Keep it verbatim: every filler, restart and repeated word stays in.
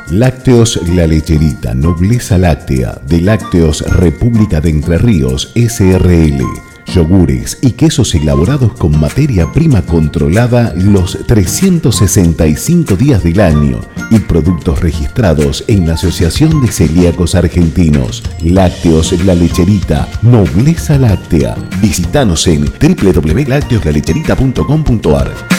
Lácteos La Lecherita, nobleza láctea, de Lácteos República de Entre Ríos, S R L. Yogures y quesos elaborados con materia prima controlada los trescientos sesenta y cinco días del año y productos registrados en la Asociación de Celíacos Argentinos. Lácteos La Lecherita, nobleza láctea. Visítanos en w w w punto lácteos la lecherita punto com punto a r.